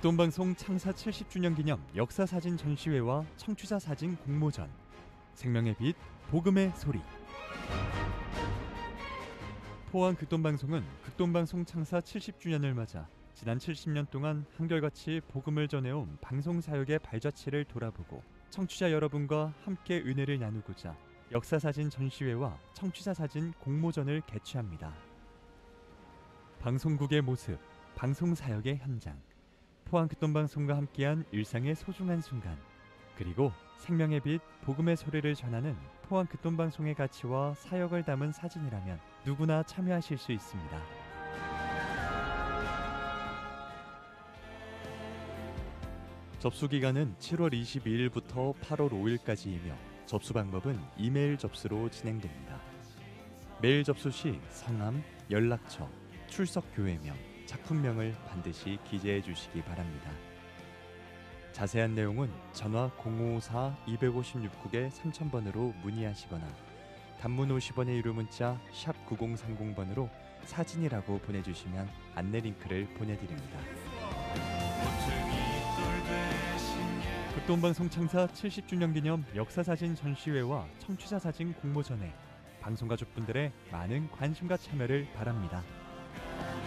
극동방송 창사 70주년 기념 역사사진 전시회와 청취자 사진 공모전, 생명의 빛, 복음의 소리. 포항 극동방송은 극동방송 창사 70주년을 맞아 지난 70년 동안 한결같이 복음을 전해온 방송사역의 발자취를 돌아보고 청취자 여러분과 함께 은혜를 나누고자 역사사진 전시회와 청취자사진 공모전을 개최합니다. 방송국의 모습, 방송사역의 현장, 포항 극동방송과 함께한 일상의 소중한 순간, 그리고 생명의 빛, 복음의 소리를 전하는 포항 극동방송의 가치와 사역을 담은 사진이라면 누구나 참여하실 수 있습니다. 접수 기간은 7월 22일부터 8월 5일까지이며 접수 방법은 이메일 접수로 진행됩니다. 메일 접수 시 성함, 연락처, 출석 교회명, 작품명을 반드시 기재해 주시기 바랍니다. 자세한 내용은 전화 054-256국에 3000번으로 문의하시거나 단문 50원의 유료 문자 샵 9030번으로 사진이라고 보내주시면 안내 링크를 보내드립니다. 극동방송 창사 70주년 기념 역사사진 전시회와 청취자사진 공모전에 방송가족분들의 많은 관심과 참여를 바랍니다.